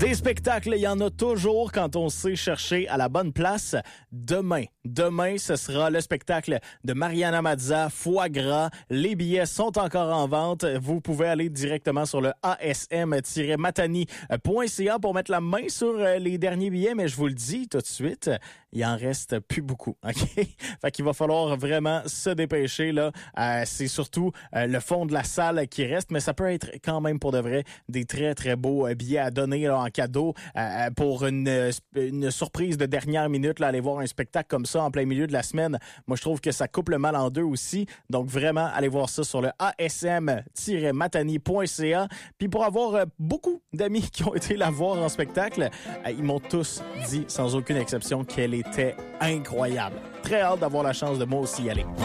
Des spectacles, il y en a toujours quand on sait chercher à la bonne place. Demain, ce sera le spectacle de Mariana Mazza, Foie Gras. Les billets sont encore en vente. Vous pouvez aller directement sur le asm-matani.ca pour mettre la main sur les derniers billets, mais je vous le dis tout de suite, il en reste plus beaucoup. OK? Fait qu'il va falloir vraiment se dépêcher, là. C'est surtout le fond de la salle qui reste, mais ça peut être quand même pour de vrai des très, très beaux billets à donner là, en cadeau pour une surprise de dernière minute, là, aller voir un spectacle comme ça en plein milieu de la semaine. Moi, je trouve que ça coupe le mal en deux aussi. Donc, vraiment, allez voir ça sur le asm-matani.ca. Puis pour avoir beaucoup d'amis qui ont été la voir en spectacle, ils m'ont tous dit, sans aucune exception, qu'elle était incroyable. Très hâte d'avoir la chance de moi aussi y aller.